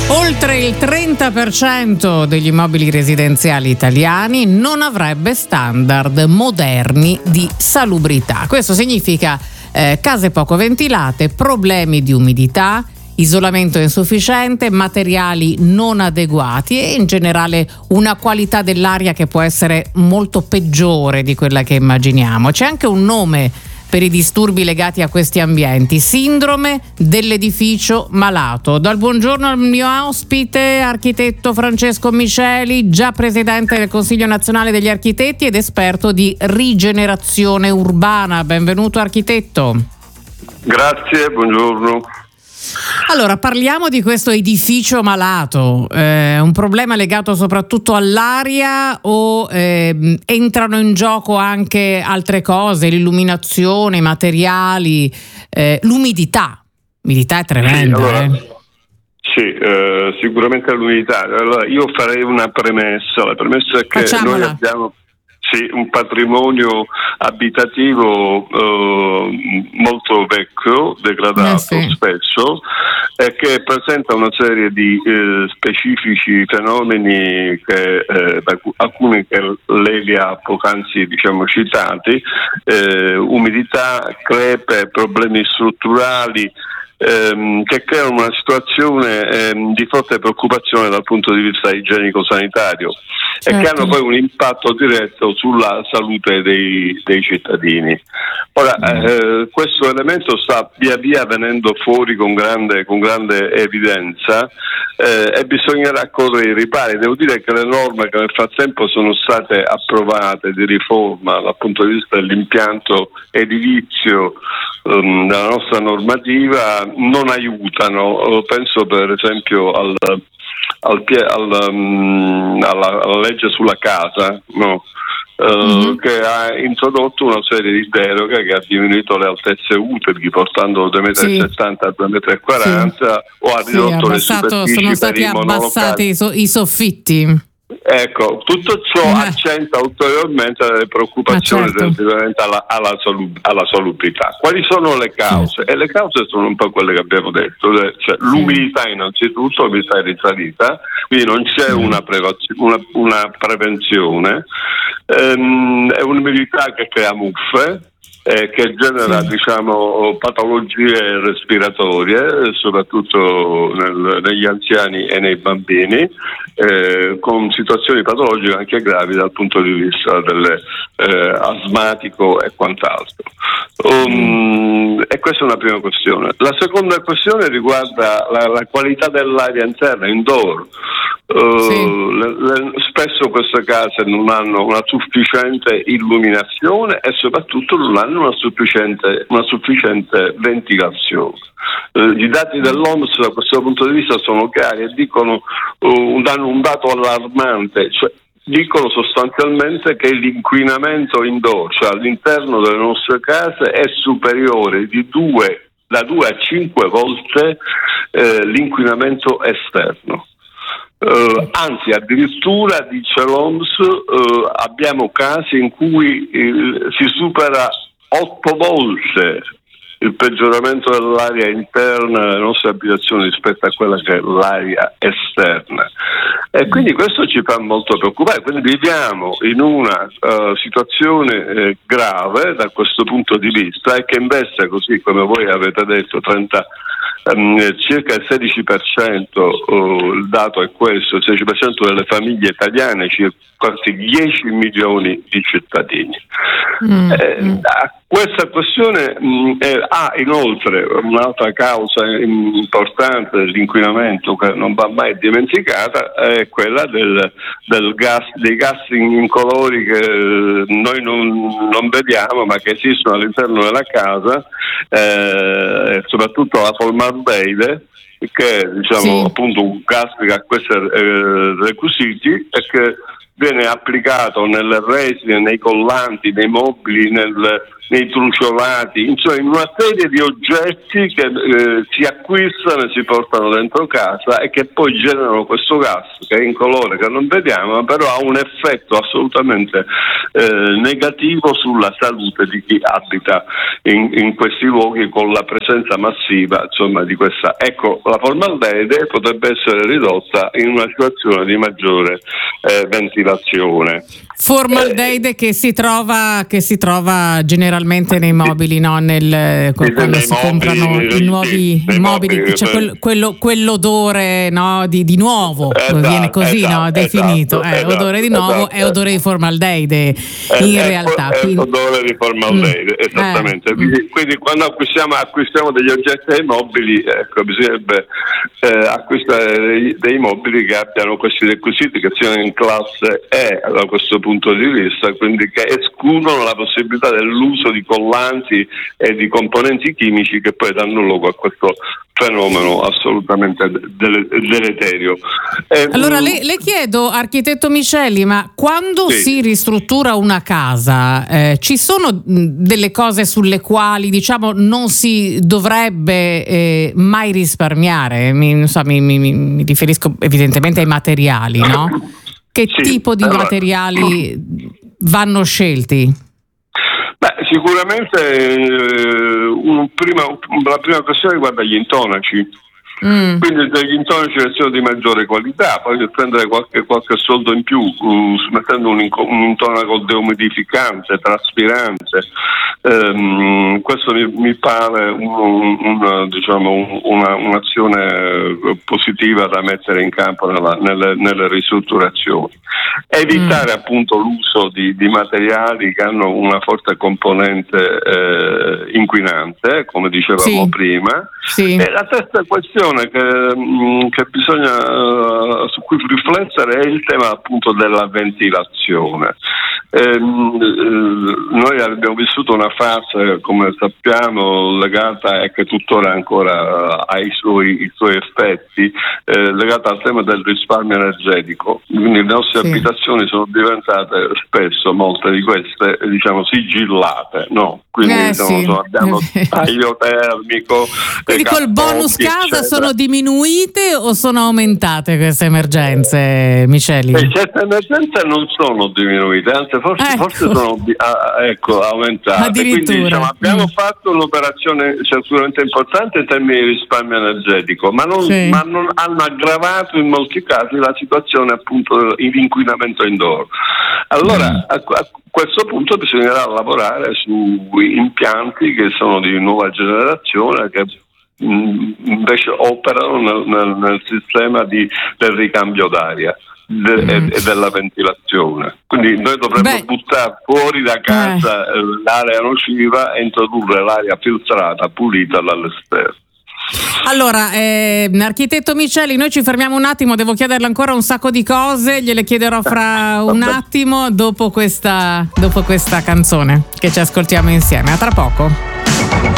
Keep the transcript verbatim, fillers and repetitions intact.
Oltre il trenta per cento degli immobili residenziali italiani non avrebbe standard moderni di salubrità. Questo significa eh, case poco ventilate, problemi di umidità, isolamento insufficiente, materiali non adeguati e in generale una qualità dell'aria che può essere molto peggiore di quella che immaginiamo. C'è anche un nome per i disturbi legati a questi ambienti: sindrome dell'edificio malato. Do il buongiorno al mio ospite, architetto Francesco Miceli, già presidente del Consiglio Nazionale degli Architetti ed esperto di rigenerazione urbana. Benvenuto, architetto. Grazie, buongiorno. Allora, parliamo di questo edificio malato, eh, un problema legato soprattutto all'aria o eh, entrano in gioco anche altre cose, l'illuminazione, i materiali, eh, l'umidità? L'umidità è tremenda. Sì, allora, eh. sì eh, sicuramente l'umidità. Allora, io farei una premessa, la premessa è che Facciamola. noi abbiamo sì, un patrimonio abitativo eh, molto vecchio, degradato eh sì. spesso, e che presenta una serie di eh, specifici fenomeni che eh, alcuni che lei li ha poc'anzi diciamo citati, eh, umidità, crepe, problemi strutturali, ehm, che creano una situazione ehm, di forte preoccupazione dal punto di vista igienico-sanitario. Certo. E che hanno poi un impatto diretto sulla salute dei, dei cittadini. Ora, eh, questo elemento sta via via venendo fuori con grande, con grande evidenza eh, e bisognerà correre i ripari. Devo dire che le norme che nel frattempo sono state approvate di riforma dal punto di vista dell'impianto edilizio um, della nostra normativa non aiutano. Penso per esempio al Al, al, um, alla, alla legge sulla casa, no? uh, mm-hmm. che ha introdotto una serie di deroghe che ha diminuito le altezze utili portando due virgola settanta metri a due virgola quaranta metri sì. o ha ridotto sì, le superfici. Sono stati abbassati i, so, i soffitti. Ecco, tutto ciò eh. accenta ulteriormente le preoccupazioni certo. relativamente alla, alla, salub- alla salubrità. Quali sono le cause? Sì. E le cause sono un po' quelle che abbiamo detto, cioè sì. l'umidità innanzitutto, l'umidità è risalita, quindi non c'è sì. una, prevaz- una, una prevenzione, ehm, è un'umidità che crea muffe, Eh, che genera sì. diciamo patologie respiratorie soprattutto nel, negli anziani e nei bambini, eh, con situazioni patologiche anche gravi dal punto di vista delle, eh, asmatico e quant'altro. Um, e questa è una prima questione. La seconda questione riguarda la, la qualità dell'aria interna, indoor. Uh, sì. le, le, spesso queste case non hanno una sufficiente illuminazione e soprattutto non hanno una sufficiente, una sufficiente ventilazione. Uh, I dati dell'O M S da questo punto di vista sono chiari e dicono uh, danno un dato allarmante, cioè dicono sostanzialmente che l'inquinamento indoor, cioè all'interno delle nostre case, è superiore di due, da due a cinque volte eh, l'inquinamento esterno. Uh, anzi, addirittura, dice l'O M S, uh, abbiamo casi in cui uh, si supera otto volte il peggioramento dell'aria interna delle nostre abitazioni rispetto a quella che è l'aria esterna. E quindi questo ci fa molto preoccupare. Quindi viviamo in una uh, situazione eh, grave da questo punto di vista e che investe, così come voi avete detto, trenta Um, circa il sedici per cento, uh, il dato è questo, il sedici per cento delle famiglie italiane, circa quasi dieci milioni di cittadini. Mm, eh, mm. Questa questione mh, eh, ha inoltre un'altra causa importante dell'inquinamento che non va mai dimenticata, è quella del, del gas, dei gas incolori che noi non, non vediamo ma che esistono all'interno della casa, eh, soprattto la formaldeide, che è diciamo, sì. appunto un gas che ha questi eh, requisiti e che viene applicato nelle resine, nei collanti, nei mobili, nel, nei truciolati, insomma in una serie di oggetti che eh, si acquistano e si portano dentro casa e che poi generano questo gas che è incolore, che non vediamo, però ha un effetto assolutamente eh, negativo sulla salute di chi abita in, in questi luoghi con la presenza massiva, insomma, di questa. Ecco, la formaldeide potrebbe essere ridotta in una situazione di maggiore eh, ventilazione. Formaldeide eh, che si trova che si trova generalmente nei mobili, no? Nel, quando nei si mobili, comprano nei, i nuovi nei mobili, mobili, c'è quel, quello, quell'odore, no? di, di nuovo, esatto, viene così esatto, no? definito, esatto, eh, esatto, odore di nuovo esatto. è odore di formaldeide eh, in è, realtà. È quindi... odore di formaldeide, mm. esattamente. Eh. Quindi, quindi quando acquistiamo, acquistiamo degli oggetti ai mobili, ecco, bisognerebbe eh, acquistare dei, dei mobili che abbiano questi requisiti, che siano in classe E da questo punto punto di vista, quindi che escludono la possibilità dell'uso di collanti e di componenti chimici che poi danno luogo a questo fenomeno assolutamente del- deleterio. Eh, allora le, le chiedo, architetto Miceli, ma quando sì. si ristruttura una casa eh, ci sono delle cose sulle quali diciamo non si dovrebbe eh, mai risparmiare? Mi, non so, mi, mi, mi riferisco evidentemente ai materiali, no? Che sì, tipo di allora, materiali vanno scelti? Beh, sicuramente eh, un prima, la prima questione riguarda gli intonaci. Mm. Quindi degli intonaci sono di maggiore qualità, poi spendere qualche, qualche soldo in più uh, mettendo un, inco- un intonaco deumidificante, traspirante. Um, questo mi, mi pare un, un, diciamo, un, una, un'azione positiva da mettere in campo nella, nelle, nelle ristrutturazioni. Evitare mm. appunto l'uso di, di materiali che hanno una forte componente eh, inquinante, come dicevamo sì. prima. Sì. E la terza questione che, che bisogna su cui riflettere è il tema appunto della ventilazione. Eh, noi abbiamo vissuto una fase, come sappiamo, legata e che tuttora ancora ha i suoi, i suoi effetti, eh, legata al tema del risparmio energetico. Quindi le nostre sì. abitazioni sono diventate spesso, molte di queste, diciamo, sigillate, no? Quindi eh, diciamo, sì. abbiamo taglio termico. Quindi col bonus casa eccetera. Sono diminuite o sono aumentate queste emergenze, Miceli? E certe emergenze non sono diminuite, anzi forse, ecco. forse sono ah, ecco, aumentate. Quindi diciamo, abbiamo mm. fatto un'operazione sicuramente importante in termini di risparmio energetico, ma non, sì. ma non hanno aggravato in molti casi la situazione appunto di inquinamento indoor. Allora, mm. a, a questo punto bisognerà lavorare su impianti che sono di nuova generazione, che mh, invece operano nel, nel, nel sistema di, del ricambio d'aria de, mm. e, e della ventilazione. Quindi noi dovremmo Beh. buttare fuori da casa eh. l'area nociva e introdurre l'aria filtrata, pulita dall'esterno. Allora, eh, architetto Miceli, noi ci fermiamo un attimo, devo chiederle ancora un sacco di cose, gliele chiederò fra un attimo dopo questa, dopo questa canzone che ci ascoltiamo insieme. A tra poco.